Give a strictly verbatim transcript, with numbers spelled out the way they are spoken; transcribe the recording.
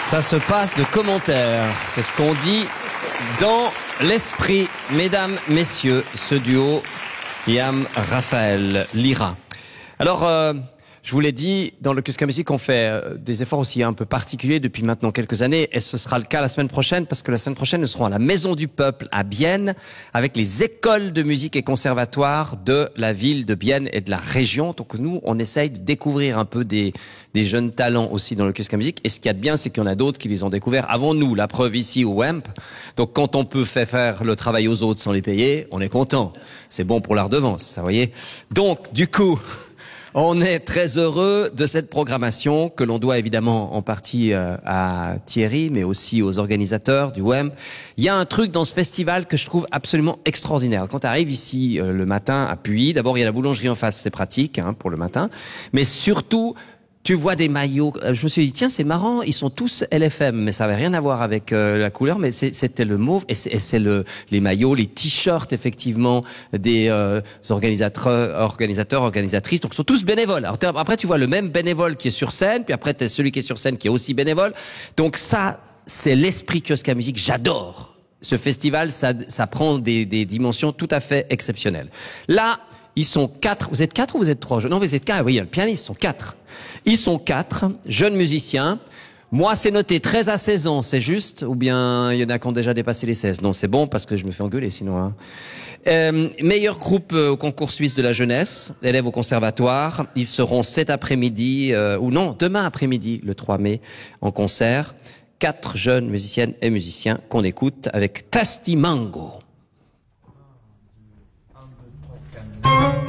Ça se passe de commentaires. C'est ce qu'on dit dans l'esprit. Mesdames, messieurs, ce duo, Yam, Raphaël, Lyra. Alors, euh, je vous l'ai dit, dans le Kusca Music, on fait euh, des efforts aussi un peu particuliers depuis maintenant quelques années, et ce sera le cas la semaine prochaine, parce que la semaine prochaine, nous serons à la Maison du Peuple à Bienne, avec les écoles de musique et conservatoires de la ville de Bienne et de la région. Donc nous, on essaye de découvrir un peu des, des jeunes talents aussi dans le Kusca Music, et ce qu'il y a de bien, c'est qu'il y en a d'autres qui les ont découverts avant nous, la preuve ici au W E M P. Donc quand on peut faire faire le travail aux autres sans les payer, on est content. C'est bon pour la redevance, ça, vous voyez. Donc, du coup... on est très heureux de cette programmation que l'on doit évidemment en partie euh, à Thierry, mais aussi aux organisateurs du W E M P. Il y a un truc dans ce festival que je trouve absolument extraordinaire. Quand tu arrives ici euh, le matin à Puy, d'abord il y a la boulangerie en face, c'est pratique hein, pour le matin, mais surtout... tu vois des maillots, je me suis dit, tiens, c'est marrant, ils sont tous L F M, mais ça n'avait rien à voir avec euh, la couleur, mais c'était le mauve, et c'est le, les maillots, les t-shirts, effectivement, des euh, organisateurs, organisateurs, organisatrices, donc ils sont tous bénévoles. Alors, après, tu vois le même bénévole qui est sur scène, puis après, tu as celui qui est sur scène qui est aussi bénévole. Donc ça, c'est l'esprit Kusca Music, j'adore. Ce festival, ça, ça prend des, des dimensions tout à fait exceptionnelles. Là, ils sont quatre. Vous êtes quatre ou vous êtes trois? Non, vous êtes quatre. Oui, il y a le pianiste, ils sont quatre. Ils sont quatre, jeunes musiciens. Moi, c'est noté treize à seize ans, c'est juste? Ou bien il y en a qui ont déjà dépassé les seize? Non, c'est bon parce que je me fais engueuler sinon. Hein. Euh, meilleur groupe au concours suisse de la jeunesse, élèves au conservatoire. Ils seront cet après-midi, euh, ou non, demain après-midi, le trois mai, en concert. Quatre jeunes musiciennes et musiciens qu'on écoute avec Tasti Mango.